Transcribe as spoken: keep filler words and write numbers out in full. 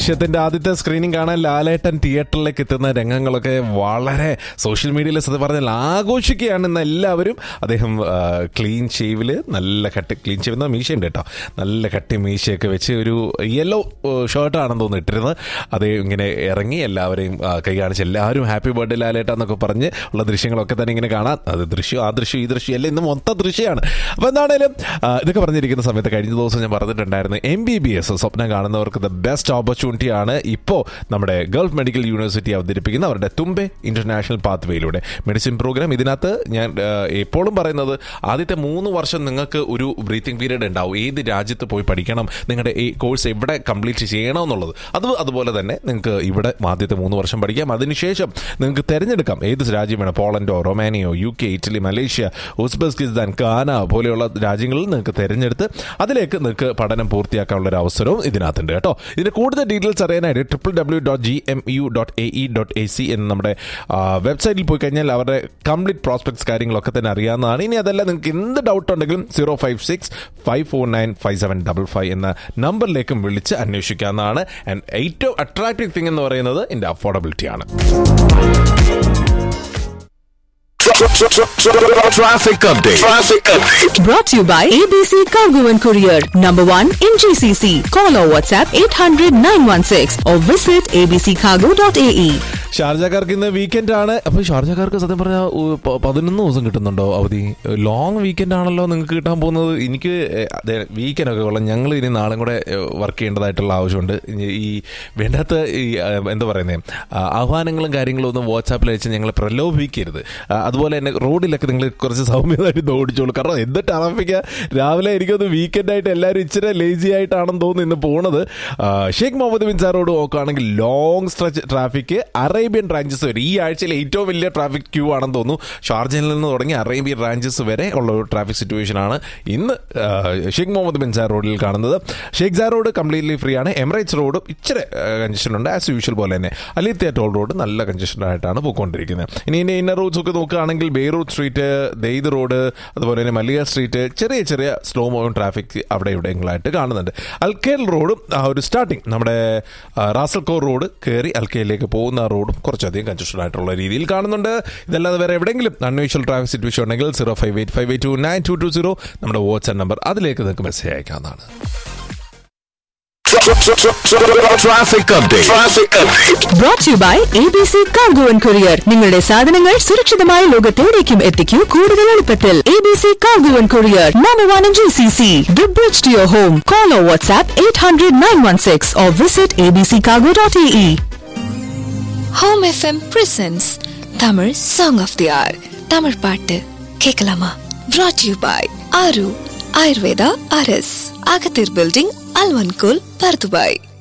ദൃശ്യത്തിന്റെ ആദ്യത്തെ സ്ക്രീനിങ് കാണാൻ ലാലേട്ടൻ തിയേറ്ററിലേക്ക് എത്തുന്ന രംഗങ്ങളൊക്കെ വളരെ സോഷ്യൽ മീഡിയയിൽ സത്യം പറഞ്ഞാൽ ആഘോഷിക്കുകയാണ് ഇന്ന് എല്ലാവരും. അദ്ദേഹം ക്ലീൻ ഷേവില് നല്ല കട്ടി ക്ലീൻ ഷേവ് എന്ന മീശയുണ്ട് കേട്ടോ, നല്ല കട്ടി മീശയൊക്കെ വെച്ച് ഒരു യെല്ലോ ഷർട്ടാണെന്ന് തോന്നുന്നു ഇട്ടിരുന്നത്. അത് ഇങ്ങനെ ഇറങ്ങി എല്ലാവരെയും കൈ കാണിച്ച് എല്ലാവരും ഹാപ്പി ബർത്ത്ഡേ ലാലേട്ട എന്നൊക്കെ പറഞ്ഞ് ഉള്ള ദൃശ്യങ്ങളൊക്കെ തന്നെ ഇങ്ങനെ കാണാം. അത് ദൃശ്യം ആ ദൃശ്യം ഈ ദൃശ്യം എല്ലാം ഇന്ന് മൊത്തം ദൃശ്യമാണ്. അപ്പോൾ എന്താണേലും ഇതൊക്കെ പറഞ്ഞിരിക്കുന്ന സമയത്ത് കഴിഞ്ഞ ദിവസം ഞാൻ പറഞ്ഞിട്ടുണ്ടായിരുന്നു, എം ബി ബി എസ് സ്വപ്നം കാണുന്നവർക്ക് ദ ബെസ്റ്റ് ഓപ്പർച്യൂണിറ്റി ആണ് ഇപ്പോൾ നമ്മുടെ ഗൾഫ് മെഡിക്കൽ യൂണിവേഴ്സിറ്റി അവതരിപ്പിക്കുന്ന അവരുടെ തുമ്പെ ഇന്റർനാഷണൽ പാത്വേയിലൂടെ മെഡിസിൻ പ്രോഗ്രാം. ഇതിനകത്ത് ഞാൻ എപ്പോഴും പറയുന്നത്, ആദ്യത്തെ മൂന്ന് വർഷം നിങ്ങൾക്ക് ഒരു ബ്രീത്തിങ് പീരീഡ് ഉണ്ടാവും, ഏത് രാജ്യത്ത് പോയി പഠിക്കണം, നിങ്ങളുടെ ഈ കോഴ്സ് എവിടെ കംപ്ലീറ്റ് ചെയ്യണം എന്നുള്ളത്. അത് അതുപോലെ തന്നെ നിങ്ങൾക്ക് ഇവിടെ ആദ്യത്തെ മൂന്ന് വർഷം പഠിക്കാം. അതിനുശേഷം നിങ്ങൾക്ക് തിരഞ്ഞെടുക്കാം ഏത് രാജ്യം വേണം, പോളണ്ടോ റൊമാനിയോ U K Italy Malaysia Uzbekistan Ghana പോലെയുള്ള രാജ്യങ്ങളിൽ നിങ്ങൾക്ക് തിരഞ്ഞെടുത്ത് അതിലേക്ക് നിങ്ങൾക്ക് പഠനം പൂർത്തിയാക്കാനുള്ള ഒരു അവസരവും ഇതിനകത്തുണ്ട് കേട്ടോ. ഇതിന് കൂടുതൽ ഡീറ്റെയിൽസ് അറിയാനായിട്ട് triple W dot G M U dot A E dot A C എന്ന നമ്മുടെ വെബ്സൈറ്റിൽ പോയി കഴിഞ്ഞാൽ അവരുടെ കംപ്ലീറ്റ് പ്രോസ്പെക്ട്സ് കാര്യങ്ങളൊക്കെ തന്നെ അറിയാവുന്നതാണ്. ഇനി അതല്ല നിങ്ങൾക്ക് എന്ത് ഡൗട്ട് ഉണ്ടെങ്കിലും zero five six five four nine five seven double five എന്ന നമ്പറിലേക്കും വിളിച്ച് അന്വേഷിക്കാവുന്നതാണ്. ആൻഡ് ഏറ്റവും അട്രാക്റ്റീവ് തിങ് എന്ന് പറയുന്നത് ഇതിൻ്റെ അഫോർഡബിലിറ്റി ആണ്. Traffic update. Traffic update. Brought to you by A B C Cargo and Courier, number one in G C C. Call or WhatsApp eight hundred nine one six or visit a b c cargo dot a e. ഷാർജക്കാർക്ക് ഇന്ന് weekend ആണ്. അപ്പോൾ ഷാർജക്കാർക്ക് സത്യം പറഞ്ഞാൽ പതിനൊന്ന് ദിവസം കിട്ടുന്നുണ്ടോ അവധി? Long weekend ആണല്ലോ നിങ്ങൾക്ക് കിട്ടാൻ പോകുന്നത്. എനിക്ക് അതെ വീക്കെൻഡ് ഒക്കെ കൊള്ളാം. ഞങ്ങൾ ഇനി നാളും കൂടെ വർക്ക് ചെയ്യേണ്ടതായിട്ടുള്ള ആവശ്യമുണ്ട്. ഈ വേണ്ടാത്ത ഈ എന്താ പറയുന്നത് ആഹ്വാനങ്ങളും കാര്യങ്ങളും ഒന്നും വാട്സാപ്പിൽ അയച്ച് ഞങ്ങളെ പ്രലോഭിക്കരുത്. അതുപോലെ തന്നെ റോഡിലൊക്കെ നിങ്ങൾ കുറച്ച് സൗമ്യമായിട്ട് ഓടിച്ചോളൂ. കാരണം എന്ത് ട്രാഫിക്കാ രാവിലെ. എനിക്കൊന്ന് വീക്കെൻഡായിട്ട് എല്ലാവരും ഇച്ചിരി ലേസി ആയിട്ടാണെന്ന് തോന്നുന്നു ഇന്ന് പോകുന്നത്. Sheikh Muhammad bin sir road നോക്കുകയാണെങ്കിൽ long stretch traffic Arabian ranches വരെ ഈ ആഴ്ചയിലെ ഏറ്റവും വലിയ ട്രാഫിക് ക്യൂ ആണെന്ന് തോന്നുന്നു. ഷാർജയിൽ നിന്ന് തുടങ്ങി അറേബ്യൻ റാഞ്ചസ് വരെ ഉള്ള ഒരു ട്രാഫിക് സിറ്റുവേഷനാണ് ഇന്ന് ഷെയ്ഖ് മുഹമ്മദ് ബിൻ സാർ റോഡിൽ കാണുന്നത്. Sheikh sir road completely free ആണ്. എമിറേറ്റ്സ് റോഡും ഇച്ചിരി കൺജഷൻ ഉണ്ട് ആസ് യൂഷ്വൽ പോലെ തന്നെ. അലിത്തിയ ടോൾ റോഡ് നല്ല കൺജഷൻ ആയിട്ടാണ് പോയിക്കൊണ്ടിരിക്കുന്നത്. ഇനി ഇതിൻ്റെ ഇന്നർ റോഡ്സ് ഒക്കെ നോക്കുകയാണെങ്കിൽ ബെയ്റൂത്ത് സ്ട്രീറ്റ്, ദെയ്ദ് റോഡ്, അതുപോലെ തന്നെ മല്ലിക സ്ട്രീറ്റ് ചെറിയ ചെറിയ സ്ലോ മൂവിങ് ട്രാഫിക് അവിടെ ഇവിടെങ്ങളായിട്ട് കാണുന്നുണ്ട്. അൽക്കേൽ റോഡും ആ ഒരു സ്റ്റാർട്ടിങ് നമ്മുടെ റാസൽകോർ റോഡ് കയറി അൽക്കയിലേക്ക് പോകുന്ന റോഡും കുറച്ചധികം കൺജസ്റ്റഡ് ആയിട്ടുള്ള രീതിയിൽ കാണുന്നുണ്ട്. ഇതല്ലാതെ വേറെ എവിടെയെങ്കിലും അൺയൂഷ്വൽ ട്രാഫിക് സിറ്റുവേഷൻ ഉണ്ടെങ്കിൽ zero five eight five eight to nine to to zero നമ്മുടെ വാട്സ്ആപ്പ് നമ്പർ, അതിലേക്ക് നിങ്ങൾക്ക് മെസ്സേജ് അയക്കാവുന്നതാണ്. Traffic update. Traffic update. Brought to you by A B C Cargo and Courier. നിങ്ങളുടെ സാധനങ്ങൾ സുരക്ഷിതമായ ലോകത്തെവിടേക്കും എത്തിക്കൂ കൂടുതൽ എളുപ്പത്തിൽ. A B C Cargo and Courier, number one in G C C. The bridge to your home. Call or WhatsApp eight hundred nine one six or visit a b c cargo dot a e. Home F M presents Tamil Song of the Hour. Tamil பாட்டு கேட்கலாமா? Brought to you by Aru Ayurveda R S, Agathir Building, Alvankul, Pardubai.